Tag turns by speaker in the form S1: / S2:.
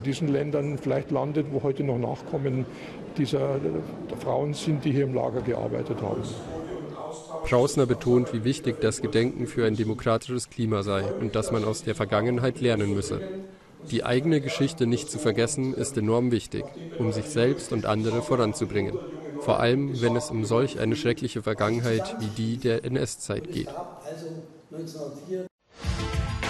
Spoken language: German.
S1: Diesen Ländern vielleicht landet, wo heute noch Nachkommen dieser Frauen sind, die hier im Lager gearbeitet haben.
S2: Prausner betont, wie wichtig das Gedenken für ein demokratisches Klima sei und dass man aus der Vergangenheit lernen müsse. Die eigene Geschichte nicht zu vergessen, ist enorm wichtig, um sich selbst und andere voranzubringen. Vor allem, wenn es um solch eine schreckliche Vergangenheit wie die der NS-Zeit geht.